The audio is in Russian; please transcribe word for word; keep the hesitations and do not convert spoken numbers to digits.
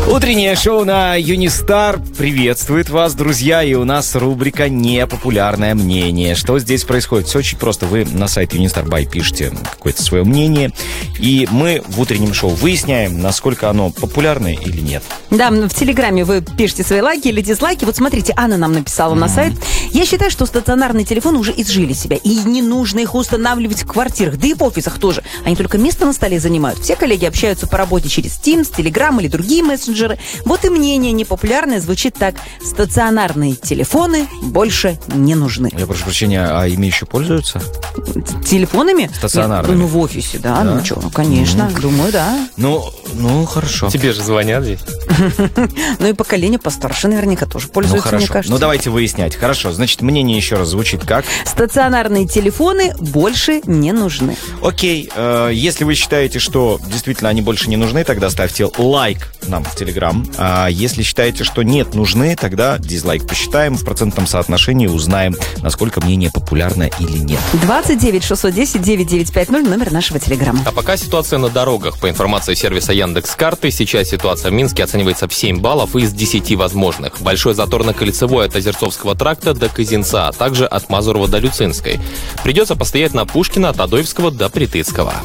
Утреннее шоу на Юнистар приветствует вас, друзья, и у нас рубрика «Непопулярное мнение». Что здесь происходит? Все очень просто. Вы на сайт Юнистар Бай пишете какое-то свое мнение, и мы в утреннем шоу выясняем, насколько оно популярное или нет. Да, в Телеграме вы пишете свои лайки или дизлайки. Вот смотрите, Анна нам написала mm-hmm. на сайт. Я считаю, что стационарные телефоны уже изжили себя, и не нужно их устанавливать в квартирах, да и в офисах тоже. Они только место на столе занимают. Все коллеги общаются по работе через Teams, Telegram или другие мессенджеры. Вот и мнение непопулярное звучит так: стационарные телефоны больше не нужны. Я прошу прощения, а ими еще пользуются? Телефонами? Стационарными? Нет, ну, в офисе, да, да? ну что, ну, конечно, mm-hmm. думаю, да. Ну, ну, хорошо. Тебе же звонят здесь. Ну и поколение постарше наверняка тоже пользуются, ну, мне кажется. Ну, давайте выяснять. Хорошо, значит, мнение еще раз звучит как? Стационарные телефоны больше не нужны. Окей, э, если вы считаете, что действительно они больше не нужны, тогда ставьте лайк нам в Телеграм. А если считаете, что нет, нужны, тогда дизлайк посчитаем, в процентном соотношении узнаем, насколько мнение популярное или нет. двадцать девять шестьсот десять девять девять пять ноль, номер нашего Телеграма. А пока ситуация на дорогах. По информации сервиса Яндекс.Карты, сейчас ситуация в Минске оценивается в семь баллов из десяти возможных. Большой затор на Кольцевой от Озерцовского тракта до Козинца, а также от Мазурова до Люцинской. Придется постоять на Пушкина от Адоевского до Притыцкого.